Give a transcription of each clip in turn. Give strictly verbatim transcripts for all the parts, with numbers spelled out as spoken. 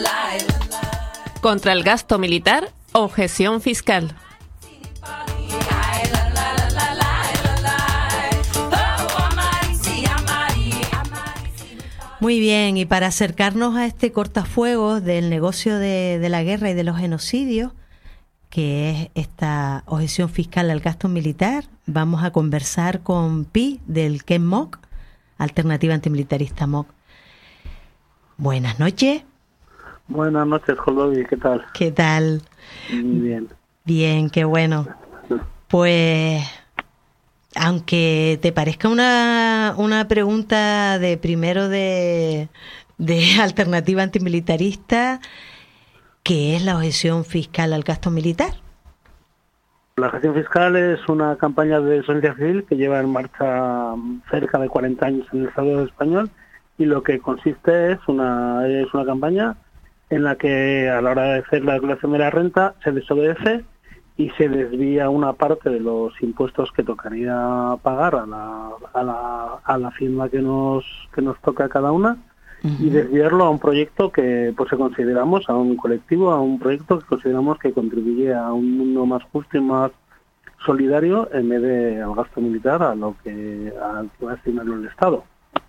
Contra el gasto militar, objeción fiscal. Muy bien, y para acercarnos a este cortafuegos del negocio de, de la guerra y de los genocidios, que es esta objeción fiscal al gasto militar, vamos a conversar con Pi del K E M M O C, Alternativa Antimilitarista M O C. Buenas noches. Buenas noches, Jolobi, ¿qué tal? ¿Qué tal? Muy bien. Bien, qué bueno. Pues, aunque te parezca una, una pregunta de primero de, de Alternativa Antimilitarista, ¿qué es la objeción fiscal al gasto militar? La objeción fiscal es una campaña de desobediencia civil que lleva en marcha cerca de cuarenta años en el Estado español, y lo que consiste es una, es una campaña en la que a la hora de hacer la declaración de la renta se desobedece y se desvía una parte de los impuestos que tocaría pagar a la, a la, a la firma que nos, que nos toca a cada una, uh-huh. y desviarlo a un proyecto que pues consideramos, a un colectivo, a un proyecto que consideramos que contribuye a un mundo más justo y más solidario en vez de al gasto militar, a lo que, a que va a asignarlo el Estado.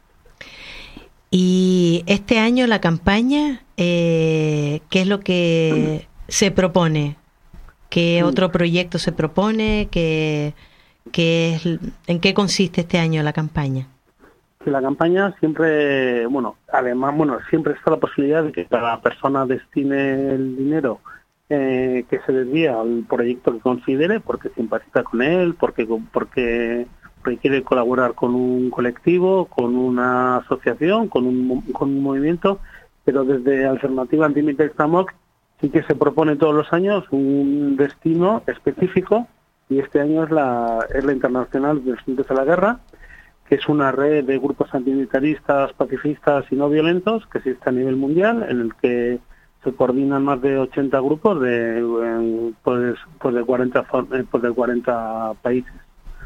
Y este año la campaña, eh, ¿qué es lo que se propone? ¿Qué otro proyecto se propone? ¿Qué, qué es, ¿En qué consiste este año la campaña? La campaña siempre, bueno, además, bueno, siempre está la posibilidad de que cada persona destine el dinero eh, que se desvía al proyecto que considere, porque simpatiza con él, porque porque quiere colaborar con un colectivo, con una asociación, con un, con un movimiento, pero desde Alternativa Antimilitarista M O C sí que se propone todos los años un destino específico, y este año es la, es la Internacional de Estudiantes de la Guerra, que es una red de grupos antimilitaristas, pacifistas y no violentos que existe a nivel mundial, en el que se coordinan más de ochenta grupos de en, pues, pues de cuarenta pues de cuarenta países.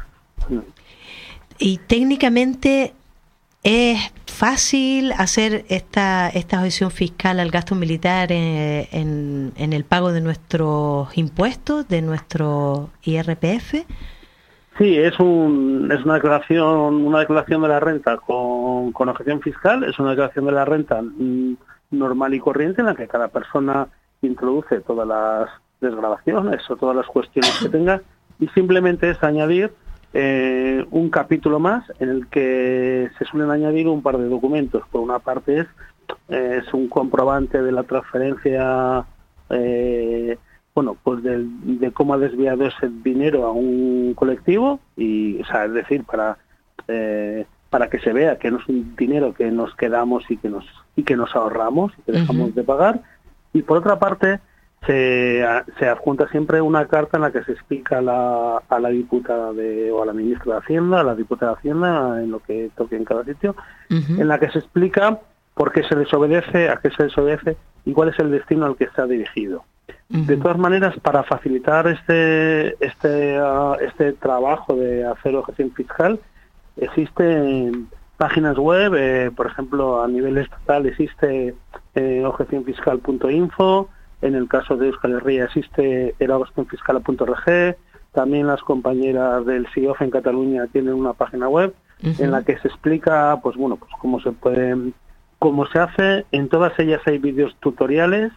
Y técnicamente es fácil hacer esta esta objeción fiscal al gasto militar en, en, en el pago de nuestros impuestos, de nuestro I R P F. Sí, es un es una declaración una declaración de la renta con, con objeción fiscal. Es una declaración de la renta mm, normal y corriente, en la que cada persona introduce todas las desgravaciones o todas las cuestiones que tenga, y simplemente es añadir eh, un capítulo más en el que se suelen añadir un par de documentos. Por una parte es, eh, es un comprobante de la transferencia, eh, bueno, pues de, de cómo ha desviado ese dinero a un colectivo, y, o sea, es decir, para eh, para que se vea que no es un dinero que nos quedamos y que nos y que nos ahorramos y que dejamos uh-huh. de pagar. Y por otra parte se, se adjunta siempre una carta en la que se explica a la, a la diputada de, o a la ministra de Hacienda, a la diputada de Hacienda, en lo que toque en cada sitio, uh-huh. en la que se explica por qué se desobedece, a qué se desobedece y cuál es el destino al que está dirigido. Uh-huh. De todas maneras, para facilitar este este uh, este trabajo de hacer objeción fiscal, existen páginas web, eh, por ejemplo, a nivel estatal existe eh, objeción fiscal punto info, en el caso de Euskal Herria existe eragostenfiskala punto org, también las compañeras del S I O F en Cataluña tienen una página web uh-huh. en la que se explica, pues bueno, pues cómo se puede, cómo se hace. En todas ellas hay vídeos tutoriales,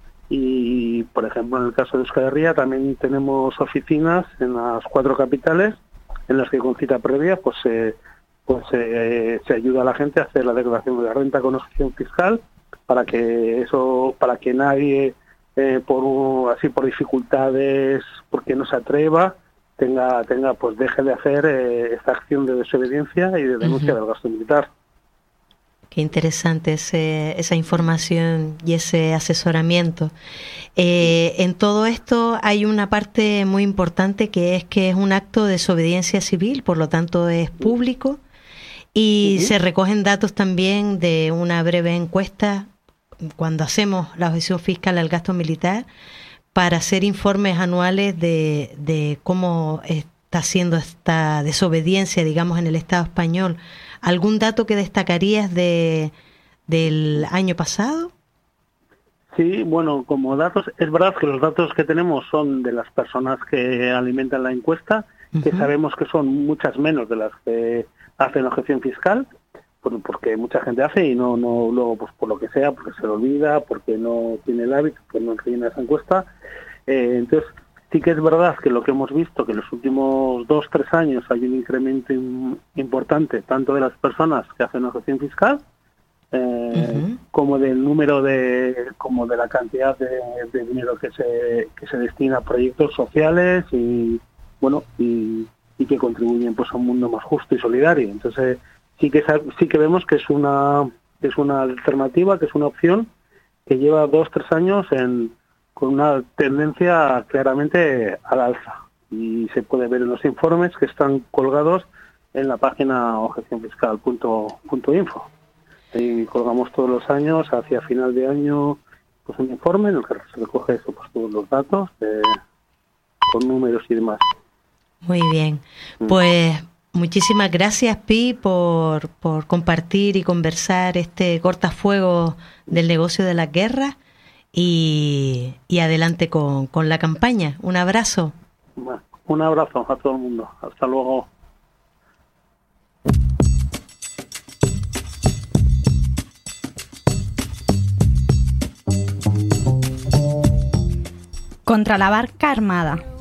y por ejemplo en el caso de Euskal Herria también tenemos oficinas en las cuatro capitales en las que con cita previa pues eh, pues eh, se ayuda a la gente a hacer la declaración de la renta con objeción fiscal, para que eso para que nadie eh, por así por dificultades, porque no se atreva, tenga tenga pues deje de hacer eh, esta acción de desobediencia y de denuncia uh-huh. del gasto militar. Qué interesante ese, esa información y ese asesoramiento. Eh, en todo esto hay una parte muy importante, que es que es un acto de desobediencia civil, por lo tanto es público, y uh-huh. se recogen datos también de una breve encuesta cuando hacemos la objeción fiscal al gasto militar, para hacer informes anuales de, de cómo está haciendo esta desobediencia, digamos, en el Estado español. ¿Algún dato que destacarías de del año pasado? Sí, bueno, como datos, es verdad que los datos que tenemos son de las personas que alimentan la encuesta, uh-huh. que sabemos que son muchas menos de las que hacen objeción fiscal, porque mucha gente hace y no, no luego, pues por lo que sea, porque se lo olvida, porque no tiene el hábito, porque no rellena esa encuesta. Eh, entonces, sí que es verdad que lo que hemos visto, que en los últimos dos, tres años hay un incremento in, importante, tanto de las personas que hacen objeción fiscal, eh, uh-huh. como del número de, como de la cantidad de, de dinero que se, que se destina a proyectos sociales y, bueno, y, y que contribuyen pues a un mundo más justo y solidario. Entonces, sí que sí que vemos que es una, es una alternativa, que es una opción que lleva dos, tres años en con una tendencia claramente al alza, y se puede ver en los informes que están colgados en la página objeción fiscal punto info. Ahí colgamos todos los años, hacia final de año, pues un informe en el que se recoge eso, pues todos los datos de, con números y demás. Muy bien, pues muchísimas gracias, Pi, por, por compartir y conversar este cortafuegos del negocio de las guerras. Y, y adelante con, con la campaña. Un abrazo. Bueno, un abrazo a todo el mundo. Hasta luego. Contra la barca armada.